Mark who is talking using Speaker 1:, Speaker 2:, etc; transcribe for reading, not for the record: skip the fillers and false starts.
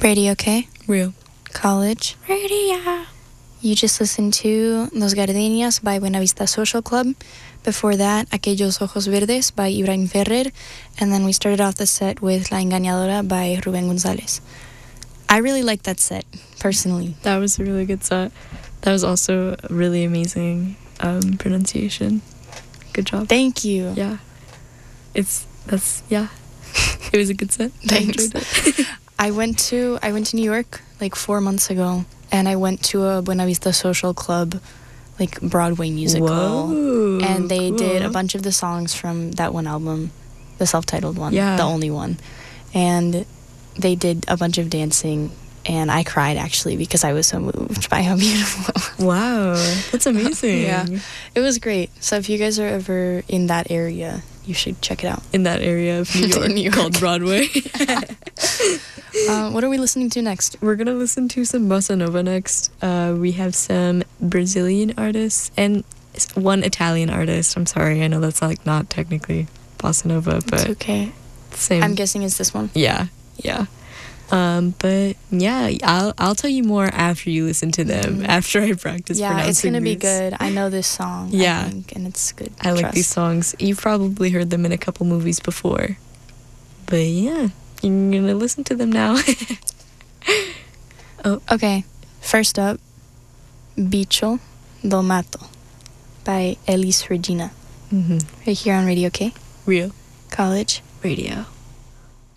Speaker 1: Radio K,
Speaker 2: Real.
Speaker 1: College.
Speaker 2: Radio.
Speaker 1: You just listened to Los Gardenias by Buenavista Social Club. Before that, Aquellos Ojos Verdes by Ibrahim Ferrer. And then we started off the set with La Engañadora by Rubén González. I really like that set, personally.
Speaker 2: That was a really good set. That was also a really amazing pronunciation. Good job.
Speaker 1: Thank you.
Speaker 2: Yeah. It was a good set.
Speaker 1: Thanks.
Speaker 2: I enjoyed it.
Speaker 1: I went to New York like 4 months ago, and I went to a Buenavista Social Club like Broadway musical.
Speaker 2: Whoa,
Speaker 1: and they
Speaker 2: cool.
Speaker 1: did a bunch of the songs from that one album, the self-titled one,
Speaker 2: Yeah.
Speaker 1: the only one. And they did a bunch of dancing, and I cried actually because I was so moved by how beautiful it was.
Speaker 2: Wow, that's amazing.
Speaker 1: Yeah, it was great. So if you guys are ever in that area, you should check it out.
Speaker 2: In that area of New York,
Speaker 1: New York.
Speaker 2: called Broadway.
Speaker 1: What are we listening to next?
Speaker 2: We're gonna listen to some bossa nova next. We have some Brazilian artists and one Italian artist. I'm sorry, I know that's like not technically bossa nova, but
Speaker 1: It's okay.
Speaker 2: same.
Speaker 1: I'm guessing it's this one.
Speaker 2: Yeah. But yeah, I'll tell you more after you listen to them. After I practice.
Speaker 1: Yeah, it's gonna be
Speaker 2: these.
Speaker 1: good. I know this song.
Speaker 2: Yeah.
Speaker 1: I think, and it's good.
Speaker 2: I like
Speaker 1: Trust.
Speaker 2: these songs. You've probably heard them in a couple movies before. But yeah, you're gonna listen to them now.
Speaker 1: Okay, first up, Bicho do Mato by Elis Regina.
Speaker 2: Mm-hmm.
Speaker 1: Right here on Radio K,
Speaker 2: Real
Speaker 1: College.
Speaker 2: Radio.